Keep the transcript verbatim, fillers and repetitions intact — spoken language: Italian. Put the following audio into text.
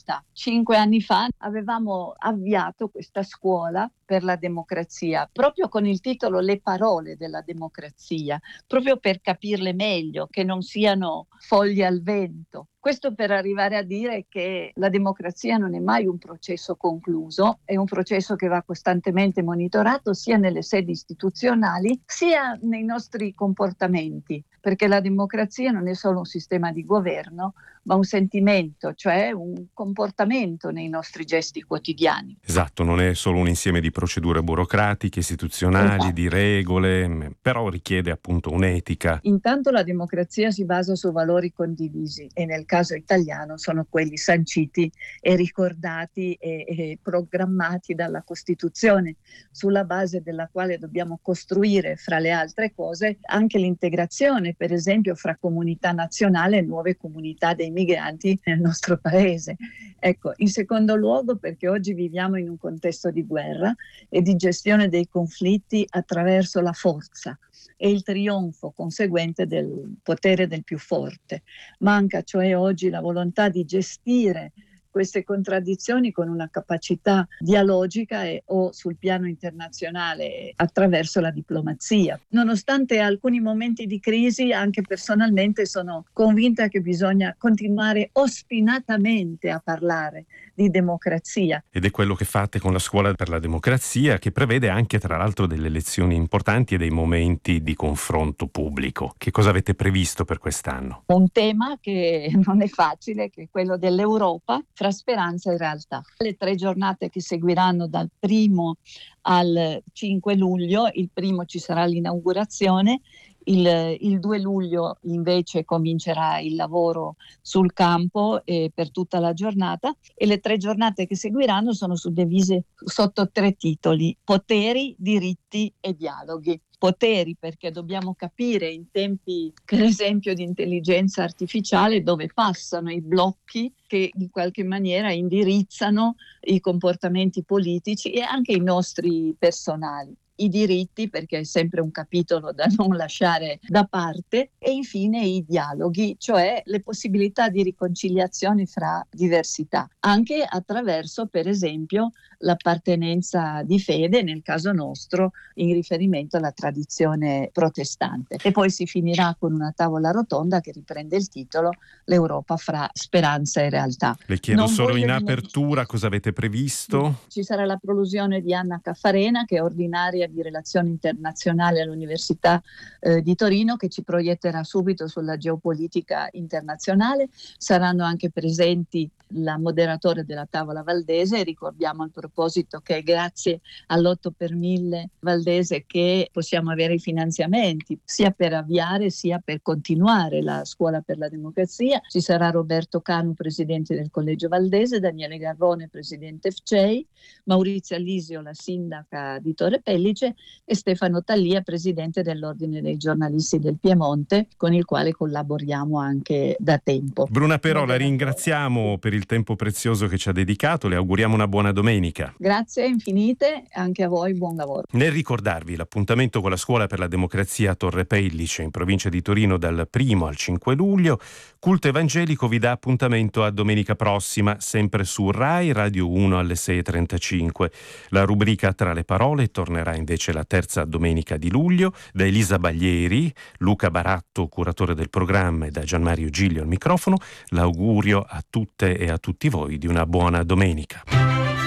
realtà. Cinque anni fa avevamo avviato questa scuola per la democrazia, proprio con il titolo Le parole della democrazia, proprio per capirle meglio, che non siano foglie al vento. Questo per arrivare a dire che la democrazia non è mai un processo concluso, è un processo che va costantemente monitorato sia nelle sedi istituzionali sia nei nostri comportamenti, perché la democrazia non è solo un sistema di governo, ma un sentimento, cioè un comportamento nei nostri gesti quotidiani. Esatto, non è solo un insieme di procedure burocratiche, istituzionali, Esatto. di regole, però richiede appunto un'etica. Intanto la democrazia si basa su valori condivisi e nel caso italiano sono quelli sanciti e ricordati e, e programmati dalla Costituzione, sulla base della quale dobbiamo costruire, fra le altre cose, anche l'integrazione, per esempio, fra comunità nazionale e nuove comunità dei migranti nel nostro paese. Ecco, in secondo luogo perché oggi viviamo in un contesto di guerra e di gestione dei conflitti attraverso la forza e il trionfo conseguente del potere del più forte. Manca cioè oggi la volontà di gestire queste contraddizioni con una capacità dialogica e, o sul piano internazionale attraverso la diplomazia. Nonostante alcuni momenti di crisi, anche personalmente sono convinta che bisogna continuare ostinatamente a parlare di democrazia. Ed è quello che fate con la Scuola per la Democrazia, che prevede anche tra l'altro delle lezioni importanti e dei momenti di confronto pubblico. Che cosa avete previsto per quest'anno? Un tema che non è facile, che è quello dell'Europa, fra speranza e realtà. Le tre giornate che seguiranno dal primo al cinque luglio, il primo ci sarà l'inaugurazione, il, il due luglio invece comincerà il lavoro sul campo eh, per tutta la giornata, e le tre giornate che seguiranno sono suddivise sotto tre titoli: poteri, diritti e dialoghi. Poteri perché dobbiamo capire in tempi, per esempio, di intelligenza artificiale, dove passano i blocchi che in qualche maniera indirizzano i comportamenti politici e anche i nostri personali. I diritti, perché è sempre un capitolo da non lasciare da parte, e infine i dialoghi, cioè le possibilità di riconciliazione fra diversità, anche attraverso, per esempio, l'appartenenza di fede, nel caso nostro, in riferimento alla tradizione protestante. E poi si finirà con una tavola rotonda che riprende il titolo L'Europa fra speranza e realtà. Le chiedo Non solo in voglio apertura cosa avete previsto? Ci sarà la prolusione di Anna Caffarena, che è ordinaria di relazioni internazionali all'Università eh, di Torino, che ci proietterà subito sulla geopolitica internazionale. Saranno anche presenti la moderatore della tavola valdese. Ricordiamo al proposito che è grazie all'otto per mille valdese che possiamo avere i finanziamenti sia per avviare sia per continuare la Scuola per la Democrazia. Ci sarà Roberto Canu, presidente del Collegio Valdese, Daniele Garrone, presidente F C E I, Maurizia Alisio, la sindaca di Torre Pellice, e Stefano Tallia, presidente dell'Ordine dei giornalisti del Piemonte, con il quale collaboriamo anche da tempo. Bruna Però, la ringraziamo per il tempo prezioso che ci ha dedicato, le auguriamo una buona domenica. Grazie infinite, anche a voi buon lavoro. Nel ricordarvi l'appuntamento con la Scuola per la Democrazia a Torre Pellice, in provincia di Torino, dal primo al cinque luglio, Culto Evangelico vi dà appuntamento a domenica prossima, sempre su Rai Radio uno alle sei e trentacinque. La rubrica Tra le parole tornerà invece la terza domenica di luglio. Da Elisa Baglieri, Luca Baratto, curatore del programma, e da Gianmario Giglio al microfono, l'augurio a tutte e a tutti voi di una buona domenica.